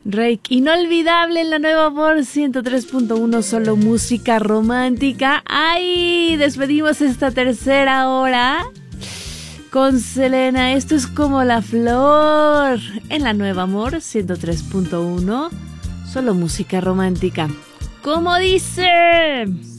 Reik, inolvidable en la nueva Amor 103.1, solo música romántica. ¡Ay! Despedimos esta tercera hora con Selena. Esto es como la flor en la nueva Amor 103.1, solo música romántica. ¿Cómo dice?